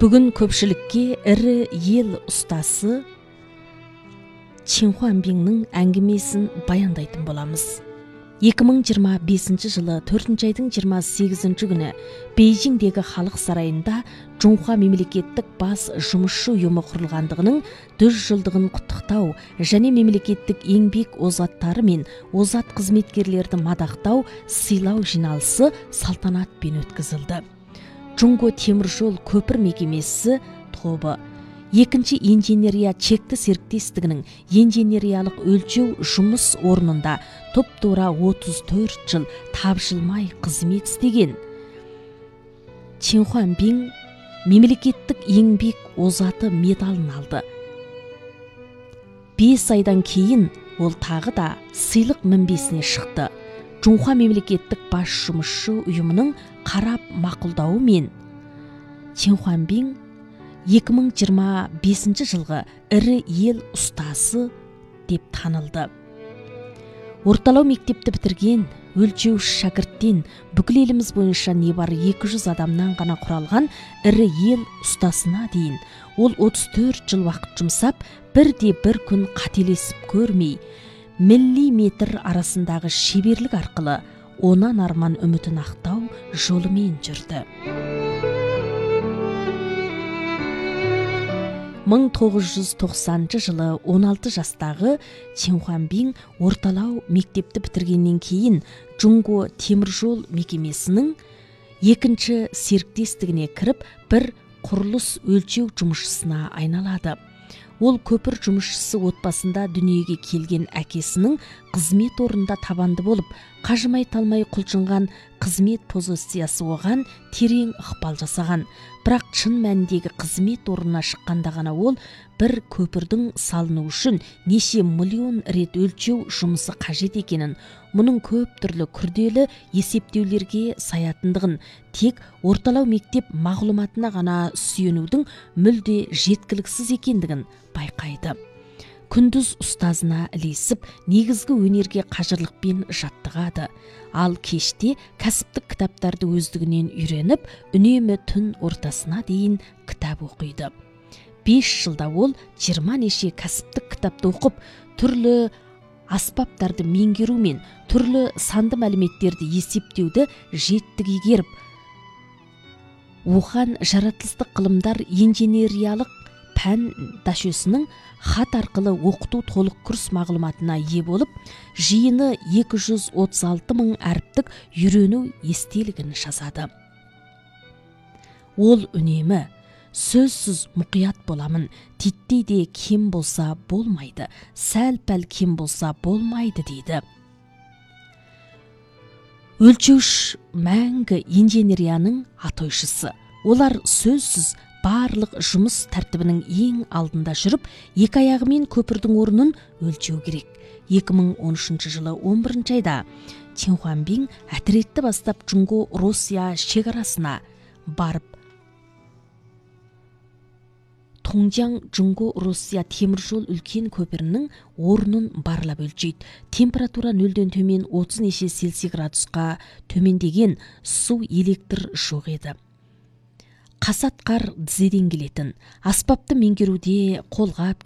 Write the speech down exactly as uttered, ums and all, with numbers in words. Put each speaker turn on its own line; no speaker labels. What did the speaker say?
Бүгін көпшілікке ірі ел ұстасы Чин Хуанбиннің әңгімесін баяндайтын боламыз. екі мың жиырма бесінші жылы төртінші айдың жиырма сегізінші күні Бейжіңдегі халық сарайында Чжунхуа мемлекеттік бас жұмысшы ұйымы құрылғандығының жүз жылдығын құттықтау және мемлекеттік еңбек озаттары мен озат қызметкерлерді мадақтау сыйлау жиналысы салтанатпен өткізілді. Чжунго темір жол көпір мекемесі тобы екінші инженерия чекті серіктестігінің инженериялық өлчеу жұмыс орнында топ-тура отыз төрт жыл тапжылмай қызмет істеген. Чин Хуанбин мемлекеттік еңбек озаты медалын алды. бес айдан кейін ол тағы да сыйлық мінбесіне шықты. Чжунхуа мемлекеттік бас жұмысшы ұйымының қарап мақұлдауымен Чин Хуанбин екі мың жиырма бесінші жылғы ірі ел ұстасы деп танылды. Орталау мектепті бітірген өлчеуіш шәкірттен бүкіл еліміз бойынша небары екі жүз адамнан ғана құралған ірі ел ұстасына дейін ол отыз төрт жыл уақыт жұмсап, бірде бір күн қателесіп көрмей, миллиметр арасындағы шеберлік арқылы онан арман үмітін ақтау жолымен жүрді. мың тоғыз жүз тоқсаныншы жылы он алты жастағы Чин Хуанбин орталау мектепті бітіргеннен кейін Чжунго темір жол мекемесінің екінші серіктестігіне кіріп, бір құрылыс өлчеу жұмысшысына айналады. Ол көпір жұмысшысы отбасында дүниеге келген әкесінің қызмет орнында табанды болып, қажымай талмай құлшынған қызмет позициясы оған терең ықпал жасаған. Бірақ шын мәніндегі қызмет орнына шыққанда ғана ол бір көпірдің салыну үшін неше миллион рет өлчеу жұмысы қажет екенін, мұның көп түрлі күрделі есептеулерге саятындығын, тек орталау мектеп мағлұматына ғана сүйенудің мүлде жеткіліксіз екендігін байқайды. Күндіз ұстазына ілесіп, негізгі өнерге қажырлықпен жаттығады. Ал кеште кәсіптік кітаптарды өздігінен үйреніп, үнемі түн ортасына дейін кітап оқиды. бес жылда ол жиырма неше кәсіптік кітапты оқып, түрлі аспаптарды меңгеру мен түрлі санды мәліметтерді есептеуді жеттік игеріп, Ухан жаратылыстық ғылымдар инженериялық пән дашөсінің хат арқылы оқыту толық курс мағлұматына ие болып, жиыны екі жүз отыз алты мың әріптік үйрену естелігін жазады. Ол үнемі сөзсіз мұқият боламын, титтей де кем болса болмайды, сәл-пәл кем болса болмайды дейді. Өлчеуіш мәңгі инженерияның атойшысы. Олар сөзсіз барлық жұмыс тәртібінің ең алдында жүріп, екі аяғымен көпірдің орнын өлчеу керек. екі мың он үшінші жылы он бірінші айда Чин Хуанбин әтіретті бастап Чжунго Россия шекарасына барып, Тоңжан Чжунго Россия темір жол үлкен көпірінің орнын барлап өлчейді. Температура нөлден төмен отыз неше селси градусқа төмендеген су электр жоқ еді. Қасат қар тізеден келетін, аспапты меңгеруде қолғап